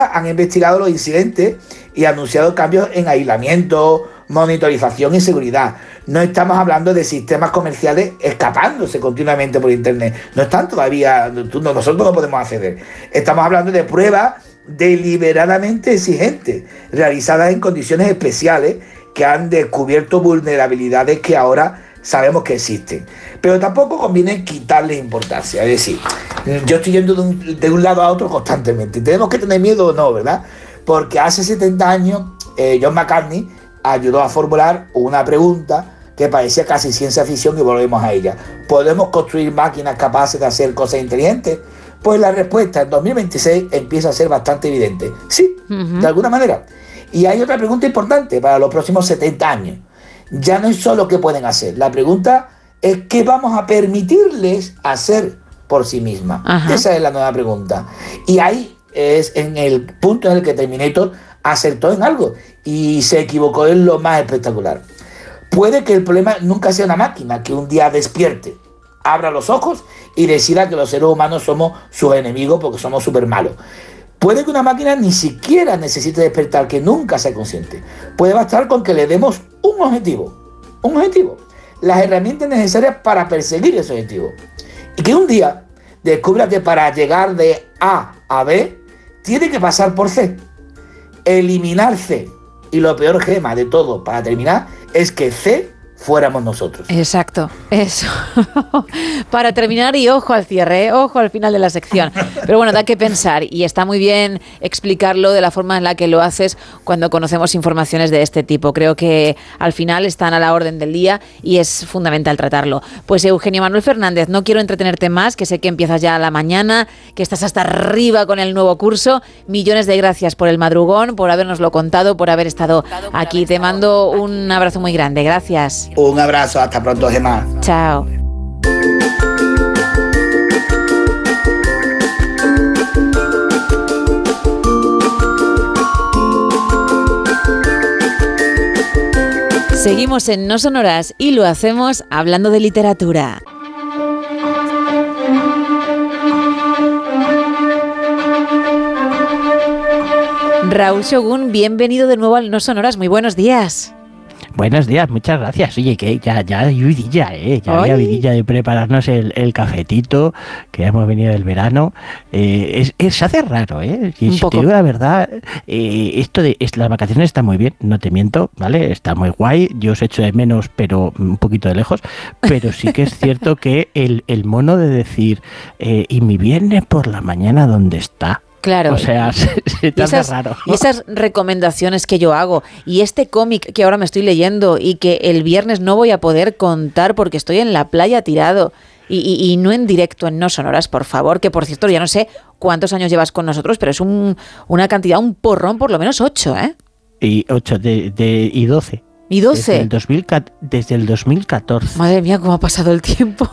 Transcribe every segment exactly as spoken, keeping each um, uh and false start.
han investigado los incidentes y anunciado cambios en aislamiento, monitorización y seguridad. No estamos hablando de sistemas comerciales escapándose continuamente por internet. No están todavía, nosotros no podemos acceder. Estamos hablando de pruebas deliberadamente exigentes, realizadas en condiciones especiales que han descubierto vulnerabilidades que ahora sabemos que existen. Pero tampoco conviene quitarles importancia. Es decir, yo estoy yendo de un, de un lado a otro constantemente. ¿Tenemos que tener miedo o no, verdad? Porque hace setenta años eh, John McCartney ayudó a formular una pregunta que parecía casi ciencia ficción y volvemos a ella. ¿Podemos construir máquinas capaces de hacer cosas inteligentes? Pues la respuesta en dos mil veintiséis empieza a ser bastante evidente. Sí, uh-huh. de alguna manera. Y hay otra pregunta importante para los próximos setenta años. Ya no es solo qué pueden hacer. La pregunta es qué vamos a permitirles hacer por sí mismas. Uh-huh. Esa es la nueva pregunta. Y ahí es en el punto en el que Terminator acertó en algo y se equivocó en lo más espectacular. Puede que el problema nunca sea una máquina que un día despierte, abra los ojos y decida que los seres humanos somos sus enemigos porque somos súper malos. Puede que una máquina ni siquiera necesite despertar, que nunca sea consciente. Puede bastar con que le demos un objetivo, un objetivo, las herramientas necesarias para perseguir ese objetivo. Y que un día descubra que para llegar de A a B tiene que pasar por C. Eliminar C. Y lo peor gema de todo, para terminar, es que C fuéramos nosotros. Exacto, eso. Para terminar, y ojo al cierre, ¿eh? Ojo al final de la sección. Pero bueno, da que pensar y está muy bien explicarlo de la forma en la que lo haces cuando conocemos informaciones de este tipo. Creo que al final están a la orden del día y es fundamental tratarlo. Pues Eugenio Manuel Fernández, no quiero entretenerte más, que sé que empiezas ya a la mañana, que estás hasta arriba con el nuevo curso. Millones de gracias por el madrugón, por habernoslo contado, por haber estado aquí. Te mando un abrazo muy grande. Gracias. Un abrazo, hasta pronto, Gemma. Chao. Seguimos en No Sonoras y lo hacemos hablando de literatura. Raúl Shogun, bienvenido de nuevo al No Sonoras. Muy buenos días. Buenos días, muchas gracias. Oye, que ya, ya hay vidilla, ¿eh? Ya había vidilla de prepararnos el, el cafetito, que ya hemos venido del verano. Eh, es, es, se hace raro, ¿eh? Y si te digo la verdad, eh, esto de es, las vacaciones están muy bien, no te miento, ¿vale? Está muy guay, yo os echo de menos, pero un poquito de lejos. Pero sí que es cierto que el, el mono de decir, eh, ¿y mi viernes por la mañana dónde está? Claro. O sea, se, se te hace raro. Y esas recomendaciones que yo hago, y este cómic que ahora me estoy leyendo y que el viernes no voy a poder contar porque estoy en la playa tirado y, y, y no en directo en No Sonoras, por favor, que por cierto ya no sé cuántos años llevas con nosotros, pero es un, una cantidad, un porrón, por lo menos ocho, ¿eh? Y ocho de, de, y doce. ¿Y doce? Desde el, dos mil, desde el dos mil catorce. Madre mía, cómo ha pasado el tiempo.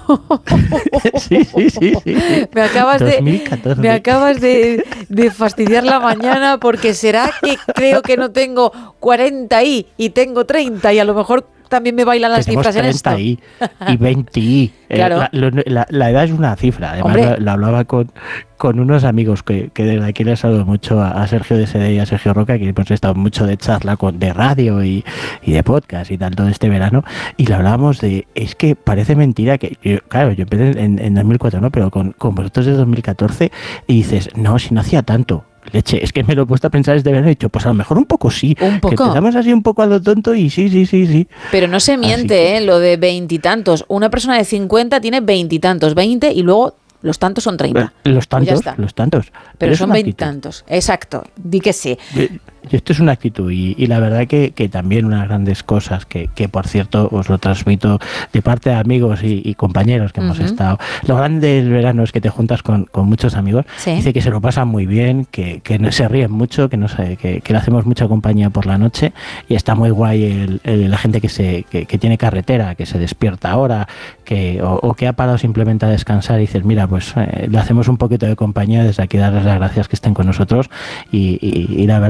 sí, sí, sí, sí. Me acabas, de, me acabas de, de fastidiar la mañana porque será que creo que no tengo cuarenta y, y tengo treinta y a lo mejor también me bailan las Tenemos cifras en esto. treinta y, y veinte y. Claro. Eh, la, la, la edad es una cifra. Además, la, la hablaba con, con unos amigos que, que desde aquí les saludo mucho a, a Sergio de S D y a Sergio Roca, que hemos estado mucho de charla con, de radio y, y de podcast y tal todo este verano. Y le hablábamos de, es que parece mentira que, yo, claro, yo empecé en, en dos mil cuatro, ¿no? Pero con, con vosotros desde dos mil catorce y dices, no, si no hacía tanto. Leche, es que me lo he puesto a pensar este verano y he dicho, pues a lo mejor un poco sí. Un poco. Que empezamos así un poco a lo tonto y sí, sí, sí, sí. Pero no se miente, que... ¿eh? Lo de veintitantos. Una persona de cincuenta tiene veintitantos, veinte y luego los tantos son treinta. Los tantos, pues los tantos. Pero, Pero son veintitantos. Exacto, di que sí. Y esto es una actitud y, y la verdad que, que también unas grandes cosas que, que por cierto os lo transmito de parte de amigos y, y compañeros que uh-huh. hemos estado. Lo grande del verano es que te juntas con, con muchos amigos, ¿sí? Dice que se lo pasan muy bien, que, que no se ríen mucho, que no sé, que, que le hacemos mucha compañía por la noche y está muy guay el, el, la gente que se que, que tiene carretera, que se despierta ahora, que o, o que ha parado simplemente a descansar y dices, mira, pues eh, le hacemos un poquito de compañía, desde aquí darles las gracias que estén con nosotros y, y, y la verdad que está muy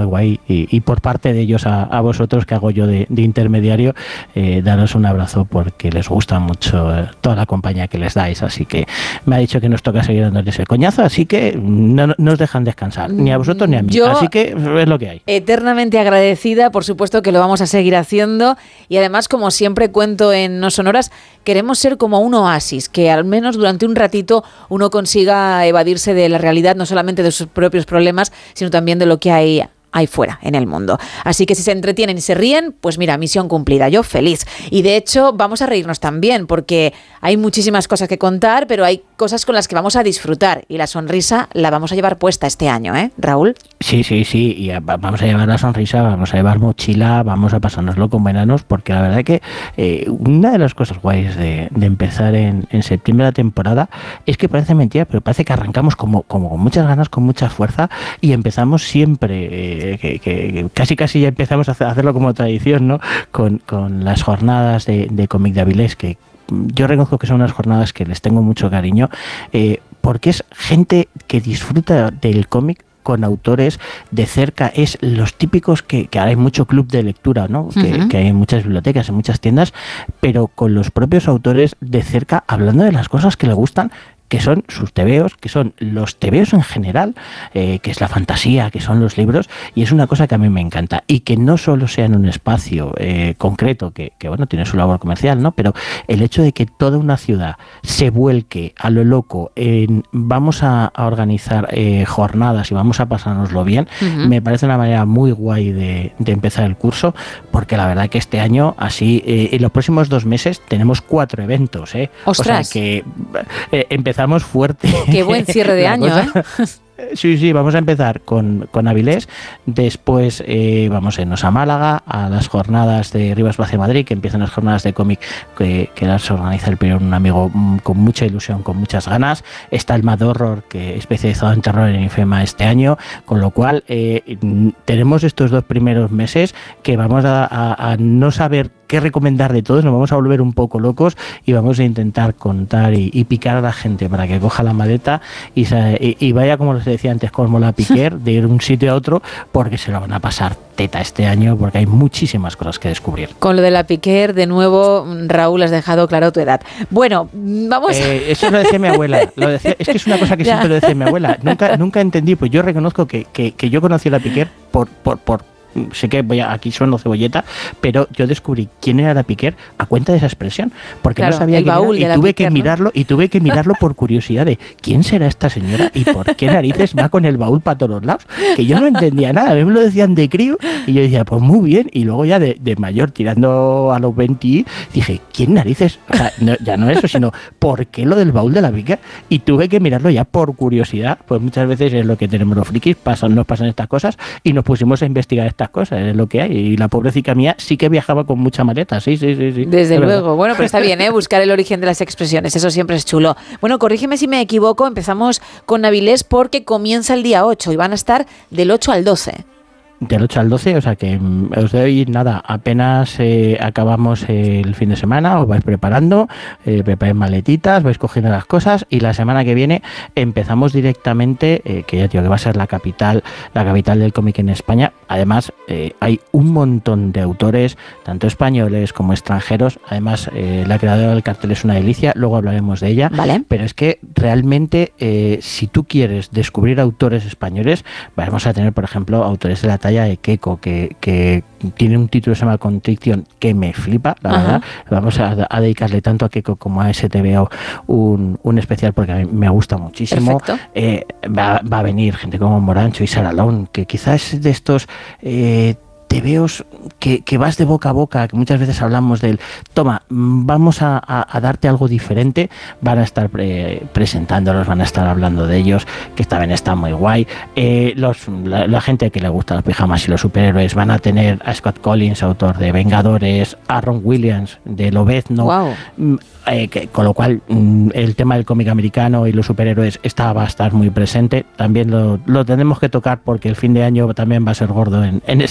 muy guay y, y por parte de ellos a, a vosotros que hago yo de, de intermediario, eh, daros un abrazo porque les gusta mucho eh, toda la compañía que les dais, así que me ha dicho que nos toca seguir dándoles el coñazo, así que no, no nos dejan descansar, ni a vosotros ni a mí, yo, así que es lo que hay. Eternamente agradecida, por supuesto que lo vamos a seguir haciendo y además, como siempre cuento en No Sonoras, queremos ser como un oasis, que al menos durante un ratito uno consiga evadirse de la realidad, no solamente de sus propios problemas, sino también de lo que hay ahí fuera, en el mundo. Así que si se entretienen y se ríen, pues mira, misión cumplida, yo feliz. Y de hecho, vamos a reírnos también, porque hay muchísimas cosas que contar, pero hay cosas con las que vamos a disfrutar, y la sonrisa la vamos a llevar puesta este año, ¿eh, Raúl? Sí, sí, sí, y vamos a llevar la sonrisa, vamos a llevar mochila, vamos a pasárnoslo con veranos, porque la verdad que eh, una de las cosas guays de, de empezar en, en septiembre la temporada es que parece mentira, pero parece que arrancamos como, como con muchas ganas, con mucha fuerza, y empezamos siempre... Eh, Que, que casi casi ya empezamos a hacerlo como tradición, ¿no? Con, con las jornadas de, de cómic de Avilés, que yo reconozco que son unas jornadas que les tengo mucho cariño, eh, porque es gente que disfruta del cómic con autores de cerca, es los típicos que, que ahora hay mucho club de lectura, ¿no? Uh-huh. que, que hay en muchas bibliotecas, en muchas tiendas, pero con los propios autores de cerca, hablando de las cosas que le gustan, que son sus tebeos, que son los tebeos en general, eh, que es la fantasía, que son los libros, y es una cosa que a mí me encanta, y que no solo sea en un espacio eh, concreto, que, que bueno, tiene su labor comercial, ¿no? Pero el hecho de que toda una ciudad se vuelque a lo loco en vamos a, a organizar eh, jornadas y vamos a pasárnoslo bien, uh-huh. me parece una manera muy guay de, de empezar el curso, porque la verdad que este año, así, eh, en los próximos dos meses tenemos cuatro eventos, ¿eh? ¡Ostras! O sea que eh, empezamos fuerte. Qué buen cierre de año, ¿eh? Sí, sí, vamos a empezar con, con Avilés, después eh, vamos a irnos a Málaga, a las jornadas de Rivas Vacia Madrid, que empiezan las jornadas de cómic que, que las organiza el primer un amigo con mucha ilusión, con muchas ganas. Está el Mad Horror, que es especializado en terror en IFEMA este año, con lo cual eh, tenemos estos dos primeros meses que vamos a, a, a no saber qué recomendar de todos, nos vamos a volver un poco locos y vamos a intentar contar y, y picar a la gente para que coja la maleta y, y, y vaya, como les decía antes, como la Piquer, de ir de un sitio a otro, porque se lo van a pasar teta este año, porque hay muchísimas cosas que descubrir. Con lo de la Piquer, de nuevo, Raúl, has dejado claro tu edad. Bueno, vamos... Eh, eso lo decía mi abuela, lo decía, es que es una cosa que siempre lo decía mi abuela, nunca, nunca entendí, pues yo reconozco que, que, que yo conocí a la Piquer por... por, por sé que voy a, aquí sueno cebolleta, pero yo descubrí quién era la Piquer a cuenta de esa expresión, porque claro, no sabía quién era, y tuve Piquer, que mirarlo, ¿no? y tuve que mirarlo por curiosidad de quién será esta señora y por qué narices va con el baúl para todos lados, que yo no entendía nada, a mí me lo decían de crío y yo decía, pues muy bien, y luego ya de, de mayor, tirando a los veinte, dije, ¿quién narices? O sea, no, ya no eso, sino ¿por qué lo del baúl de la Piquer? Y tuve que mirarlo ya por curiosidad, pues muchas veces es lo que tenemos los frikis, pasan, nos pasan estas cosas y nos pusimos a investigar estas cosas, es lo que hay, y la pobrecita mía sí que viajaba con mucha maleta, sí, sí, sí, sí. Desde luego, verdad. Bueno, pero está bien, ¿eh? Buscar el origen de las expresiones, eso siempre es chulo. Bueno, corrígeme si me equivoco, empezamos con Avilés porque comienza el día ocho y van a estar del ocho al doce. Del ocho al doce, o sea que os doy nada, apenas eh, acabamos el fin de semana, os vais preparando, eh, preparáis maletitas, vais cogiendo las cosas y la semana que viene empezamos directamente, eh, que ya digo que va a ser la capital, la capital del cómic en España. Además, eh, hay un montón de autores, tanto españoles como extranjeros. Además, eh, la creadora del cartel es una delicia, luego hablaremos de ella. Vale. Pero es que realmente, eh, si tú quieres descubrir autores españoles, vamos a tener, por ejemplo, autores de la talla de Keiko, que, que tiene un título que se llama Contriction que me flipa, la Ajá. verdad. Vamos a, a dedicarle tanto a Keiko como a S T V O un, un especial porque a mí me gusta muchísimo. Eh, va, va a venir gente como Morancho y Sara Lone, que quizás es de estos eh, tebeos que, que vas de boca a boca, que muchas veces hablamos del toma, vamos a, a, a darte algo diferente, van a estar pre, presentándolos, van a estar hablando de ellos, que también está muy guay. Eh, los, la, la gente que le gusta los pijamas y los superhéroes van a tener a Scott Collins, autor de Vengadores, a Ron Williams de Lobezno, wow. eh, que, con lo cual el tema del cómic americano y los superhéroes está, va a estar muy presente. También lo, lo tenemos que tocar porque el fin de año también va a ser gordo en, en ese aspecto.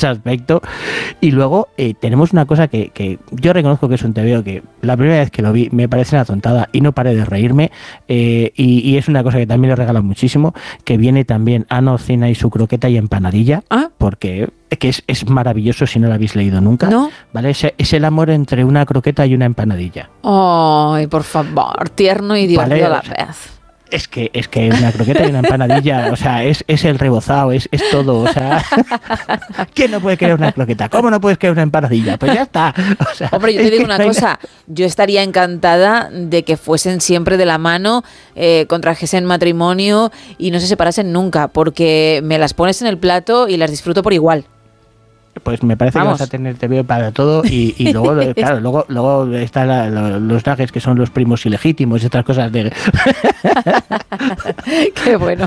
perfecto. Y luego eh, tenemos una cosa que, que yo reconozco que es un tebeo que la primera vez que lo vi me parece una tontada y no paré de reírme, eh, y, y es una cosa que también le regalo muchísimo, que viene también Ana Ocina y su croqueta y empanadilla, ¿ah? Porque que es, es maravilloso si no lo habéis leído nunca, ¿no? ¿Vale? Es, es el amor entre una croqueta y una empanadilla. Ay, por favor, tierno y divertido, ¿vale? A la vez. Es que, es que una croqueta y una empanadilla, o sea, es, es el rebozado, es, es todo, o sea, ¿quién no puede querer una croqueta? ¿Cómo no puedes querer una empanadilla? Pues ya está. O sea, hombre, yo te digo una no cosa, na- yo estaría encantada de que fuesen siempre de la mano, eh, contrajesen matrimonio y no se separasen nunca, porque me las pones en el plato y las disfruto por igual. Pues me parece Vamos. que vas a tener T V para todo y, y luego, claro, luego, luego están la, lo, los nuggets que son los primos ilegítimos y estas cosas de... Qué bueno.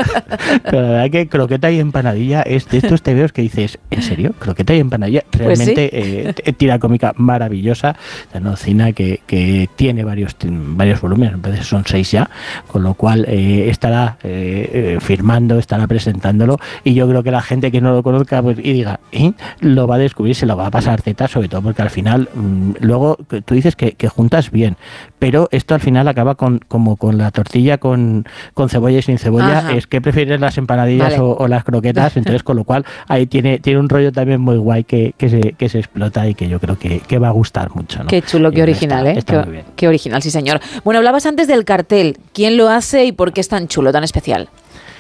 Pero la verdad que croqueta y empanadilla es de estos T Vs que dices, ¿en serio? Croqueta y empanadilla, realmente pues sí. eh, tira cómica maravillosa. La Nocina que, que tiene varios varios volúmenes, a veces son seis ya, con lo cual eh, estará eh, firmando, estará presentándolo, y yo creo que la gente que no lo conozca pues, y diga, ¿eh? Lo va a descubrir, se lo va a pasar teta, sobre todo porque al final mmm, luego tú dices que, que juntas bien, pero esto al final acaba con como con la tortilla con, con cebolla y sin cebolla. Ajá. Es que prefieres las empanadillas vale. o, o las croquetas, entonces con lo cual ahí tiene tiene un rollo también muy guay que, que, se, que se explota y que yo creo que, que va a gustar mucho, ¿no? Qué chulo, qué original, está, ¿eh? Está qué, muy bien. Qué original, sí señor. Bueno, hablabas antes del cartel, ¿quién lo hace y por qué es tan chulo, tan especial?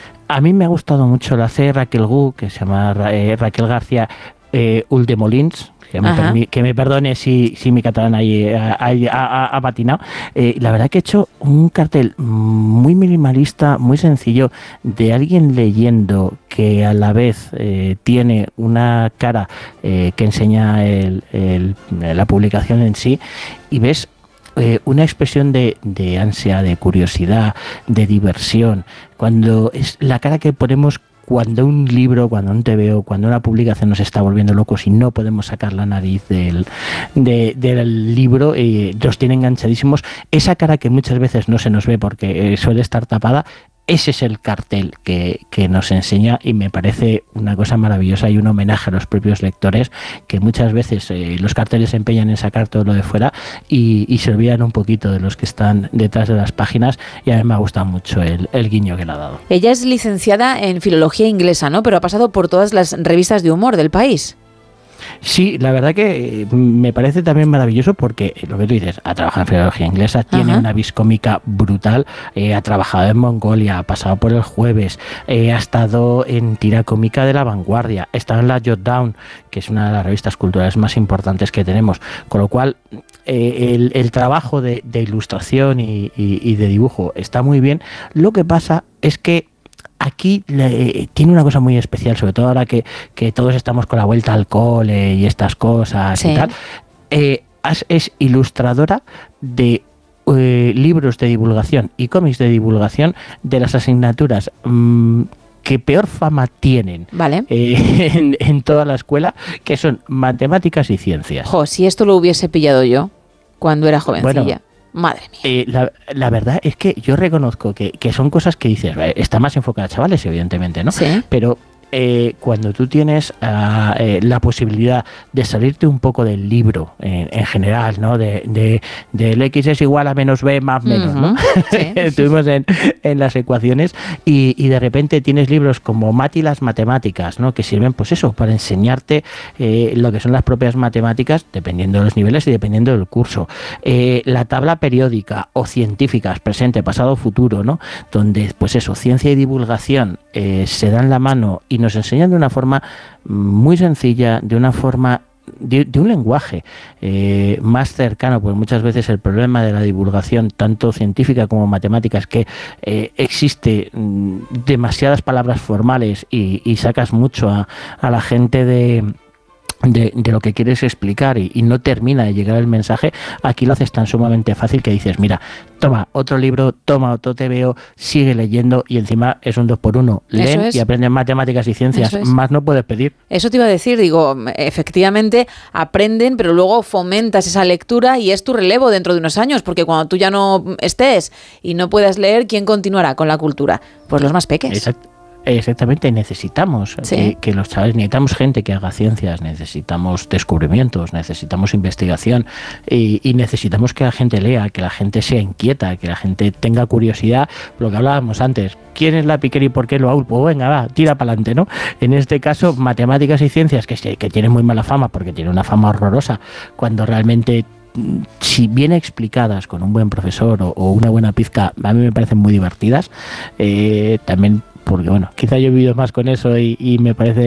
A mí me ha gustado mucho, lo hace Raquel Gu, que se llama eh, Raquel García eh, Uldemolins, que me, permi- que me perdone si, si mi catalán ahí ha, ha, ha patinado. Eh, la verdad que he hecho un cartel muy minimalista, muy sencillo, de alguien leyendo que a la vez eh, tiene una cara eh, que enseña el, el, la publicación en sí, y ves Eh, una expresión de, de ansia, de curiosidad, de diversión, cuando es la cara que ponemos cuando un libro, cuando un T V O, cuando una publicación nos está volviendo locos y no podemos sacar la nariz del, de, del libro, eh, nos tiene enganchadísimos. Esa cara que muchas veces no se nos ve porque eh, suele estar tapada, ese es el cartel que, que nos enseña, y me parece una cosa maravillosa y un homenaje a los propios lectores, que muchas veces eh, los carteles se empeñan en sacar todo lo de fuera y, y se olvidan un poquito de los que están detrás de las páginas, y a mí me ha gustado mucho el, el guiño que le ha dado. Ella es licenciada en filología inglesa, ¿no? Pero ha pasado por todas las revistas de humor del país. Sí, la verdad que me parece también maravilloso porque lo que tú dices, ha trabajado en filología inglesa, tiene Ajá. una vis cómica brutal, eh, ha trabajado en Mongolia, ha pasado por El Jueves, eh, ha estado en tira cómica de La Vanguardia, ha estado en la Jotdown, que es una de las revistas culturales más importantes que tenemos, con lo cual eh, el, el trabajo de, de ilustración y, y, y de dibujo está muy bien. Lo que pasa es que aquí le, tiene una cosa muy especial, sobre todo ahora que, que todos estamos con la vuelta al cole y estas cosas sí. y tal. Eh, es ilustradora de eh, libros de divulgación y cómics de divulgación de las asignaturas mmm, que peor fama tienen vale. eh, en, en toda la escuela, que son matemáticas y ciencias. Jo, si esto lo hubiese pillado yo cuando era jovencilla. Bueno, madre mía. Eh, la, la verdad es que yo reconozco que, que son cosas que dices, está más enfocada a chavales, evidentemente, ¿no? Sí. Pero eh, cuando tú tienes uh, eh, la posibilidad de salirte un poco del libro en, en general, ¿no? De, de, de el X es igual a menos B más menos, uh-huh. ¿no? Sí. Estuvimos en, en las ecuaciones y, y de repente tienes libros como Mat y las matemáticas, ¿no? Que sirven, pues eso, para enseñarte eh, lo que son las propias matemáticas, dependiendo de los niveles y dependiendo del curso. Eh, la tabla periódica o científicas, presente, pasado, futuro, ¿no? Donde, pues eso, ciencia y divulgación eh, se dan la mano y nos enseñan de una forma muy sencilla, de una forma de, de un lenguaje eh, más cercano, pues muchas veces el problema de la divulgación, tanto científica como matemática, es que eh, existe mm, demasiadas palabras formales y, y sacas mucho a, a la gente de... De, de lo que quieres explicar y, y no termina de llegar el mensaje. Aquí lo haces tan sumamente fácil que dices, mira, toma otro libro, toma otro T V O, sigue leyendo, y encima es un dos por uno. Leen es. Y aprenden matemáticas y ciencias. Es. Más no puedes pedir. Eso te iba a decir, digo, efectivamente aprenden, pero luego fomentas esa lectura y es tu relevo dentro de unos años, porque cuando tú ya no estés y no puedas leer, ¿quién continuará con la cultura? Pues los más peques. Exacto. Exactamente, necesitamos sí. que, que los chavales, necesitamos gente que haga ciencias, necesitamos descubrimientos, necesitamos investigación y, y necesitamos que la gente lea, que la gente sea inquieta, que la gente tenga curiosidad. Lo que hablábamos antes, ¿quién es la Piquer y por qué lo hago? Pues venga, va, tira para adelante, ¿no? En este caso, matemáticas y ciencias, que, que tienen muy mala fama, porque tienen una fama horrorosa, cuando realmente, si bien explicadas con un buen profesor o, o una buena pizca, a mí me parecen muy divertidas, eh, también porque bueno, quizá yo he vivido más con eso y, y me parece